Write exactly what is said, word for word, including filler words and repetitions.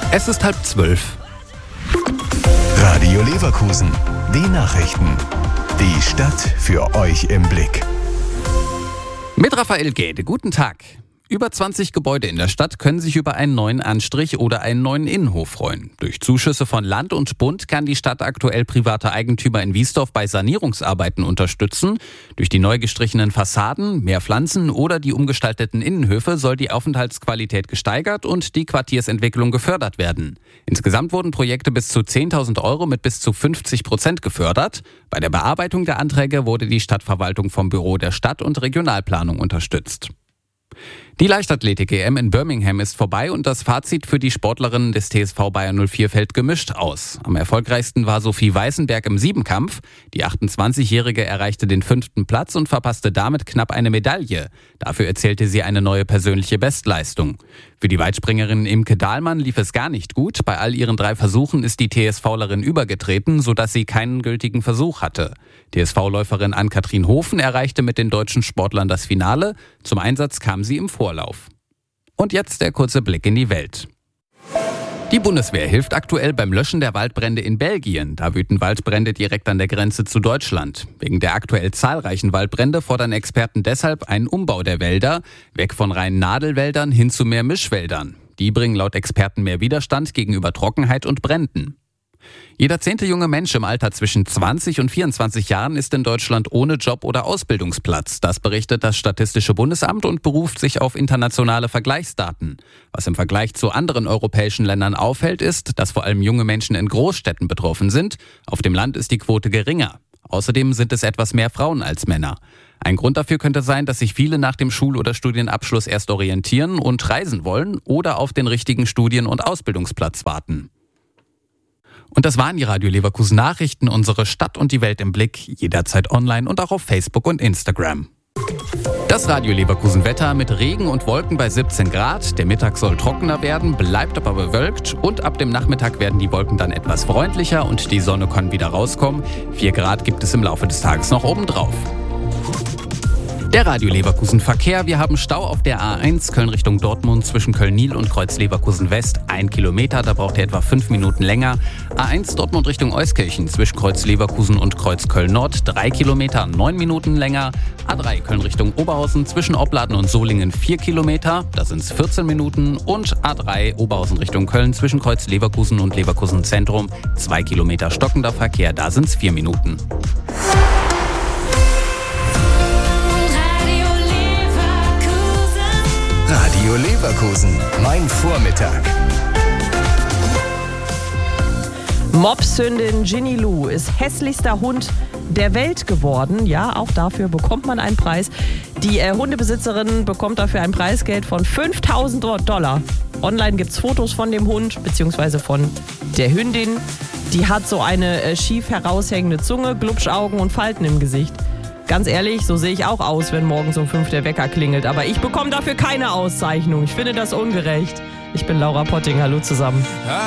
Es ist halb zwölf. Radio Leverkusen, die Nachrichten. Die Stadt für euch im Blick. Mit Raphael Gäde, guten Tag. Über zwanzig Gebäude in der Stadt können sich über einen neuen Anstrich oder einen neuen Innenhof freuen. Durch Zuschüsse von Land und Bund kann die Stadt aktuell private Eigentümer in Wiesdorf bei Sanierungsarbeiten unterstützen. Durch die neu gestrichenen Fassaden, mehr Pflanzen oder die umgestalteten Innenhöfe soll die Aufenthaltsqualität gesteigert und die Quartiersentwicklung gefördert werden. Insgesamt wurden Projekte bis zu zehntausend Euro mit bis zu fünfzig Prozent gefördert. Bei der Bearbeitung der Anträge wurde die Stadtverwaltung vom Büro der Stadt- und Regionalplanung unterstützt. Die Leichtathletik-E M in Birmingham ist vorbei und das Fazit für die Sportlerinnen des T S V Bayern null vier fällt gemischt aus. Am erfolgreichsten war Sophie Weißenberg im Siebenkampf. Die achtundzwanzigjährige erreichte den fünften Platz und verpasste damit knapp eine Medaille. Dafür erzielte sie eine neue persönliche Bestleistung. Für die Weitspringerin Imke Dahlmann lief es gar nicht gut. Bei all ihren drei Versuchen ist die TSVlerin übergetreten, sodass sie keinen gültigen Versuch hatte. T S V-Läuferin Ann-Kathrin Hofen erreichte mit den deutschen Sportlern das Finale. Zum Einsatz kam sie im Vorlauf. Und jetzt der kurze Blick in die Welt. Die Bundeswehr hilft aktuell beim Löschen der Waldbrände in Belgien. Da wüten Waldbrände direkt an der Grenze zu Deutschland. Wegen der aktuell zahlreichen Waldbrände fordern Experten deshalb einen Umbau der Wälder, weg von reinen Nadelwäldern hin zu mehr Mischwäldern. Die bringen laut Experten mehr Widerstand gegenüber Trockenheit und Bränden. Jeder zehnte junge Mensch im Alter zwischen zwanzig und vierundzwanzig Jahren ist in Deutschland ohne Job oder Ausbildungsplatz. Das berichtet das Statistische Bundesamt und beruft sich auf internationale Vergleichsdaten. Was im Vergleich zu anderen europäischen Ländern auffällt, ist, dass vor allem junge Menschen in Großstädten betroffen sind. Auf dem Land ist die Quote geringer. Außerdem sind es etwas mehr Frauen als Männer. Ein Grund dafür könnte sein, dass sich viele nach dem Schul- oder Studienabschluss erst orientieren und reisen wollen oder auf den richtigen Studien- und Ausbildungsplatz warten. Und das waren die Radio Leverkusen Nachrichten, unsere Stadt und die Welt im Blick, jederzeit online und auch auf Facebook und Instagram. Das Radio Leverkusen Wetter mit Regen und Wolken bei siebzehn Grad. Der Mittag soll trockener werden, bleibt aber bewölkt und ab dem Nachmittag werden die Wolken dann etwas freundlicher und die Sonne kann wieder rauskommen. vier Grad gibt es im Laufe des Tages noch obendrauf. Der Radio Leverkusen Verkehr. Wir haben Stau auf der A eins Köln Richtung Dortmund zwischen Köln-Nil und Kreuz Leverkusen West. Ein Kilometer, da braucht ihr etwa fünf Minuten länger. A eins Dortmund Richtung Euskirchen zwischen Kreuz Leverkusen und Kreuz Köln Nord. Drei Kilometer, neun Minuten länger. A drei Köln Richtung Oberhausen zwischen Opladen und Solingen vier Kilometer. Da sind es vierzehn Minuten. Und A drei Oberhausen Richtung Köln zwischen Kreuz Leverkusen und Leverkusen Zentrum. Zwei Kilometer stockender Verkehr, da sind es vier Minuten. Radio Leverkusen, mein Vormittag. Mopshündin Ginny Lou ist hässlichster Hund der Welt geworden. Ja, auch dafür bekommt man einen Preis. Die äh, Hundebesitzerin bekommt dafür ein Preisgeld von fünftausend Dollar. Online gibt es Fotos von dem Hund bzw. von der Hündin. Die hat so eine äh, schief heraushängende Zunge, Glubschaugen und Falten im Gesicht. Ganz ehrlich, so sehe ich auch aus, wenn morgens um fünf der Wecker klingelt. Aber ich bekomme dafür keine Auszeichnung. Ich finde das ungerecht. Ich bin Laura Potting. Hallo zusammen.